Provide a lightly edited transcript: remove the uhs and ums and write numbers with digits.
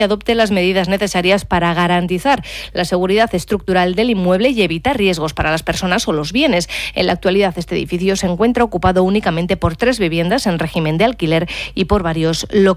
adopte las medidas necesarias para garantizar la seguridad estructural del inmueble y evitar riesgos para las personas o los bienes. En la actualidad, este edificio se encuentra ocupado únicamente por 3 viviendas en régimen de alquiler y por varios locales.